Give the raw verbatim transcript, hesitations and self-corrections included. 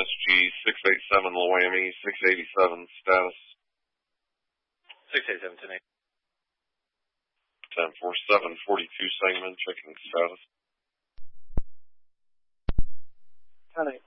S G six eighty-seven Loami, six eighty-seven status. six eighty-seven, ten eight. ten forty-seven forty-two Sangamon, checking status. ten eight.